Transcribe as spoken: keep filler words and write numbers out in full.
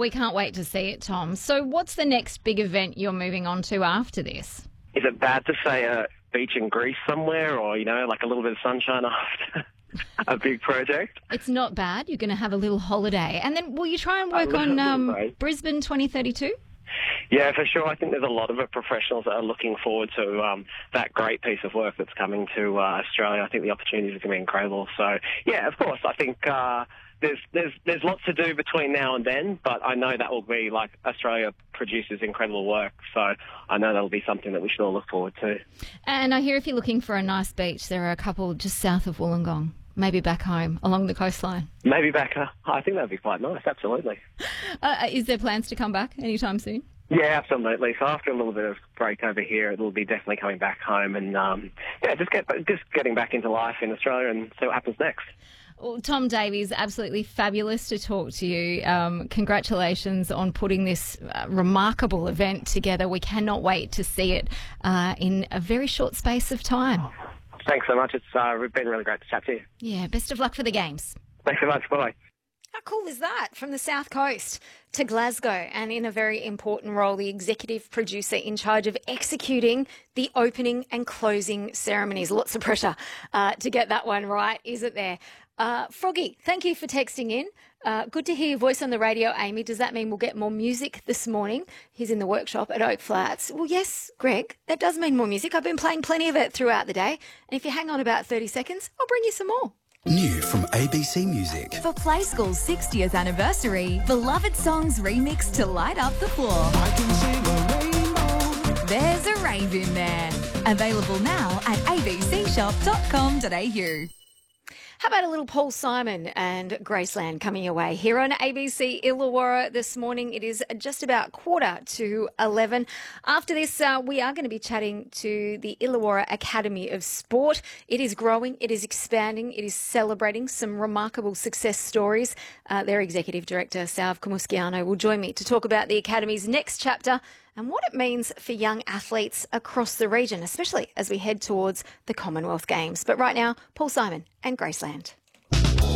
we can't wait to see it, Tom. So what's the next big event you're moving on to after this? Is it bad to say a beach in Greece somewhere, or, you know, like a little bit of sunshine after a big project? It's not bad. You're going to have a little holiday. And then will you try and work on um, Brisbane twenty thirty-two? Yeah, for sure. I think there's a lot of professionals that are looking forward to um, that great piece of work that's coming to uh, Australia. I think the opportunities are going to be incredible. So, yeah, of course, I think uh, there's there's there's lots to do between now and then, but I know that will be, like, Australia produces incredible work, so I know that'll be something that we should all look forward to. And I hear if you're looking for a nice beach, there are a couple just south of Wollongong. Maybe back home, along the coastline. Maybe back. Uh, I think that'd be quite nice, absolutely. Uh, is there plans to come back anytime soon? Yeah, absolutely. So after a little bit of break over here, it'll be definitely coming back home and, um, yeah, just get just getting back into life in Australia and see what happens next. Well, Tom Davies, absolutely fabulous to talk to you. Um, congratulations on putting this uh, remarkable event together. We cannot wait to see it uh, in a very short space of time. Thanks so much. It's uh, been really great to chat to you. Yeah, best of luck for the games. Thanks so much. Bye. How cool is that? From the South Coast to Glasgow, and in a very important role, the executive producer in charge of executing the opening and closing ceremonies. Lots of pressure uh, to get that one right, isn't there? Uh, Froggy, thank you for texting in. Uh, good to hear your voice on the radio, Amy. Does that mean we'll get more music this morning? He's in the workshop at Oak Flats. Well, yes, Greg, that does mean more music. I've been playing plenty of it throughout the day. And if you hang on about thirty seconds, I'll bring you some more. New from A B C Music. For Play School's sixtieth anniversary, beloved songs remixed to light up the floor. I can sing a rainbow. There's a rave in there. Available now at a b c shop dot com dot a u. How about a little Paul Simon and Graceland coming your way here on A B C Illawarra this morning? It is just about quarter to eleven. After this, uh, we are going to be chatting to the Illawarra Academy of Sport. It is growing, it is expanding, it is celebrating some remarkable success stories. Uh, their Executive Director, Salve Comusciano, will join me to talk about the Academy's next chapter and what it means for young athletes across the region, especially as we head towards the Commonwealth Games. But right now, Paul Simon and Graceland.